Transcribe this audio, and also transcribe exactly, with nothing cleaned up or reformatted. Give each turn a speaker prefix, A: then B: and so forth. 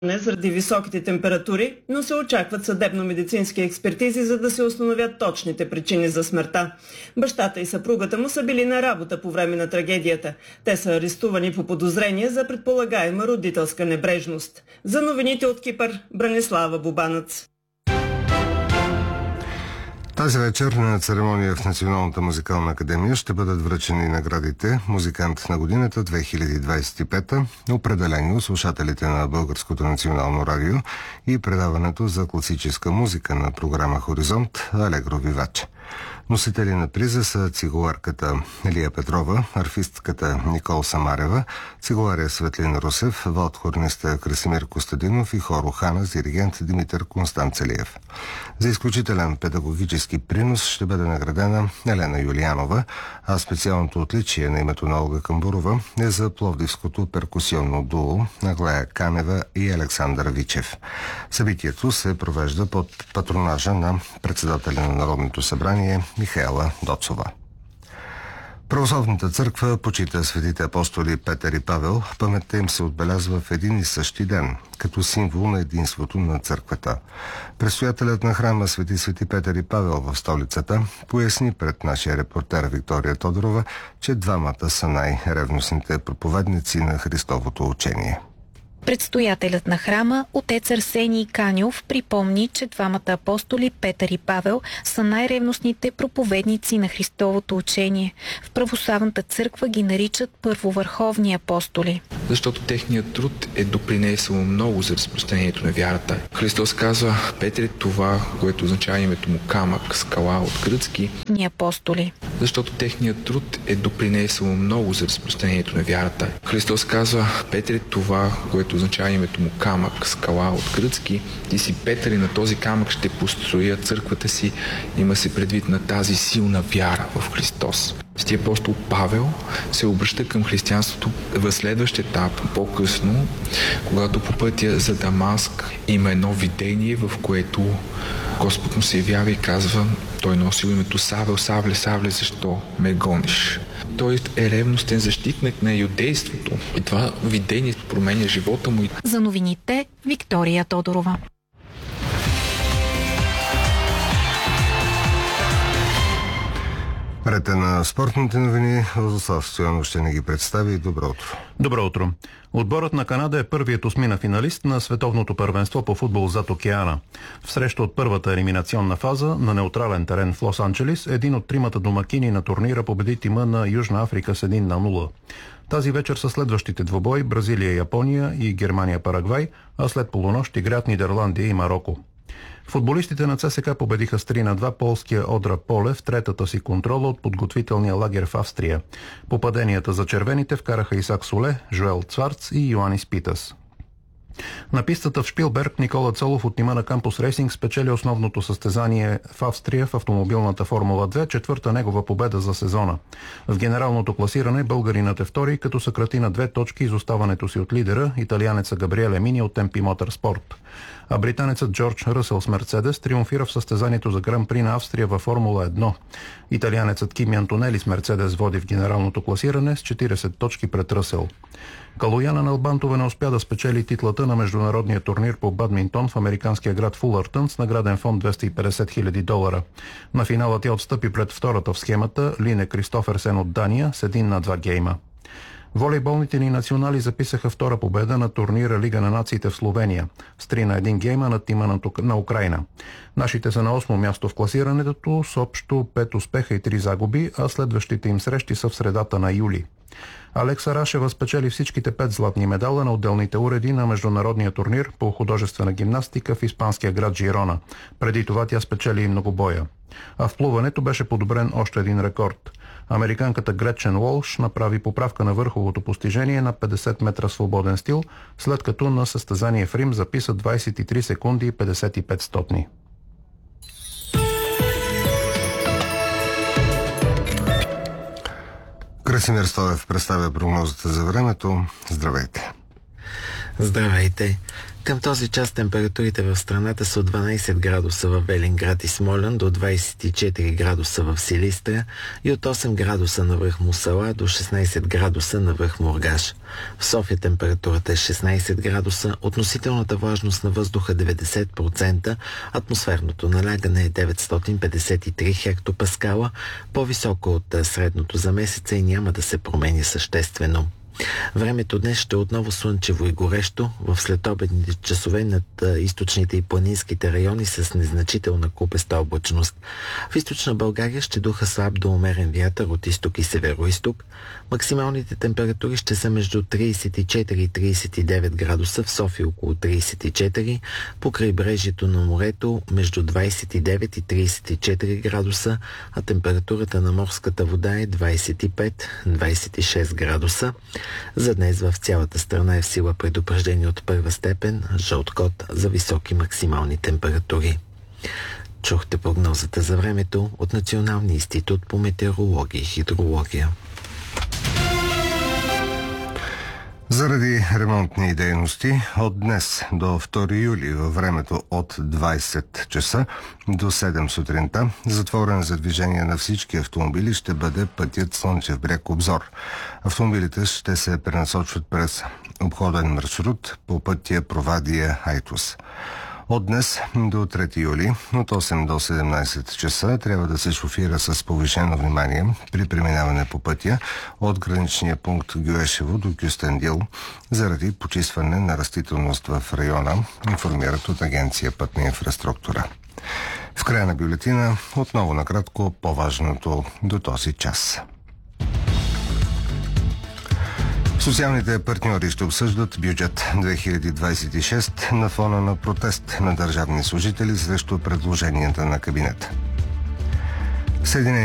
A: не заради високите температури, но се очакват съдебно-медицински експертизи, за да се установят точните причини за смъртта. Бащата и съпругата му са били на работа по време на трагедията. Те са арестувани по подозрение за предполагаема родителска небрежност. За новините от Кипър, Бранислава Бубанец.
B: Тази вечер на церемония в Националната музикална академия ще бъдат връчени наградите «Музикант на годината две хиляди двадесет и пета», определени от слушателите на Българското национално радио, и предаването за класическа музика на програма «Хоризонт» Алегро Виваче. Носители на приза са цигуларката Елия Петрова, арфистката Никол Самарева, цигулария Светлин Русев, валдхорниста Красимир Костадинов и хоро Хана с диригент Димитър Констанцелиев. За изключителен педагогически принос ще бъде наградена Елена Юлиянова, а специалното отличие на името на Олга Камбурова е за пловдивското перкусионно дуо Аглая Канева и Александър Вичев. Събитието се провежда под патронажа на председателя на Народното събрание Михаела Доцова. Православната църква почита светите апостоли Петър и Павел. Паметта им се отбелязва в един и същи ден, като символ на единството на църквата. Предстоятелят на храма Свети Свети Петър и Павел в столицата поясни пред нашия репортер Виктория Тодорова, че двамата са най-ревностните проповедници на Христовото учение.
C: Предстоятелят на храма, отец Арсений Каньов, припомни, че двамата апостоли Петър и Павел са най-ревностните проповедници на Христовото учение. В православната църква ги наричат първовърховни апостоли.
D: Защото техният труд е допринесъл много за разпространението на вярата. Христос казва: Петър е това, което означава името му камък, скала от гръцки.
C: Ни апостоли.
D: Защото техният труд е допринесъл много за разпространението на вярата. Христос казва: Петър е това, което означава името му камък, скала от гръцки. Ти си Петър и на този камък ще построя църквата си. Има се предвид на тази силна вяра в Христос. Сти апостол Павел се обръща към християнството в следващ етап, по-късно, когато по пътя за Дамаск има едно видение, в което Господ му се явява и казва: той носил името Савел, Савле, Савле, защо ме гониш? Той е ревностен защитник на юдейството. И това видение променя живота му.
C: За новините Виктория Тодорова.
B: Рете на спортните новини, Радослав Стоянов ще не ги представи. Добро утро.
E: Добро утро. Отборът на Канада е първият осмина финалист на световното първенство по футбол зад океана. В среща от първата елиминационна фаза на неутрален терен в Лос-Анджелис, един от тримата домакини на турнира победи тима на Южна Африка с един на нула. Тази вечер са следващите двобои Бразилия, Япония и Германия, Парагвай, а след полунощ играят Нидерландия и Мароко. Футболистите на ЦСКА победиха с три на два полския Одра Поле в третата си контрола от подготвителния лагер в Австрия. Попаденията за червените вкараха Исак Соле, Жуел Цварц и Йоанис Питас. На пистата в Шпилберг Никола Цолов от тима на Кампус Рейсинг спечели основното състезание в Австрия в автомобилната Формула две, четвърта негова победа за сезона. В генералното класиране българинът е втори, като съкрати на две точки изоставането си от лидера, италианеца Габриеле Мини от Темпи Моторспорт. А британецът Джордж Ръсел с Мерцедес триумфира в състезанието за Гран-при на Австрия във Формула едно. Италианецът Кими Антонели с Мерцедес води в генералното класиране с четиридесет точки пред Ръсел. Калояна Налбантова не успя да спечели титлата на международния турнир по бадминтон в американския град Фулъртън с награден фонд двеста и петдесет хиляди долара. На финала тя отстъпи пред втората в схемата Лине Кристоферсен от Дания с един на два гейма. Волейболните ни национали записаха втора победа на турнира Лига на нациите в Словения с три на един гейма на тима на Украйна. Нашите са на осмо място в класирането с общо пет успеха и три загуби, а следващите им срещи са в средата на юли. Алекса Рашева спечели всичките пет златни медала на отделните уреди на международния турнир по художествена гимнастика в испанския град Жирона. Преди това тя спечели и многобоя. А в плуването беше подобрен още един рекорд. Американката Гретчен Уолш направи поправка на върховото постижение на петдесет метра свободен стил, след като на състезание в Рим записа двадесет и три секунди и петдесет и пет стотни.
B: Красимир Стоев представя прогнозата за времето. Здравейте!
F: Здравейте! Към този час температурите в страната са от дванайсет градуса в Велинград и Смолян до двайсет и четири градуса в Силистра и от осем градуса на връх Мусала до шестнайсет градуса на връх Мургаш. В София температурата е шестнайсет градуса, относителната влажност на въздуха деветдесет процента, атмосферното налягане е деветстотин петдесет и три хектопаскала, по-високо от средното за месеца и няма да се промени съществено. Времето днес ще е отново слънчево и горещо, в следобедните часове над източните и планинските райони с незначителна купеста облачност. В източна България ще духа слаб до умерен вятър от изток и североизток. Максималните температури ще са между трийсет и четири и трийсет и девет градуса, в София около трийсет и четири, по крайбрежието на морето между двайсет и девет и трийсет и четири градуса, а температурата на морската вода е двайсет и пет до двайсет и шест градуса. За днес в цялата страна е в сила предупреждение от първа степен, жълт код за високи максимални температури. Чухте прогнозата за времето от Националния институт по метеорология и хидрология.
B: Заради ремонтни дейности от днес до втори юли във времето от двайсет часа до седем сутринта затворен за движение на всички автомобили ще бъде пътят Слънчев бряг Обзор. Автомобилите ще се пренасочват през обходен маршрут по пътя Провадия Айтос. От днес до трети юли от осем до седемнайсет часа трябва да се шофира с повишено внимание при преминаване по пътя от граничния пункт Гюешево до Кюстендил заради почистване на растителност в района, информират от Агенция Пътна инфраструктура. В края на бюлетина отново накратко по-важното до този час. Социалните партньори ще обсъждат бюджет две хиляди двайсет и шеста на фона на протест на държавни служители срещу предложенията на кабинета. Съединение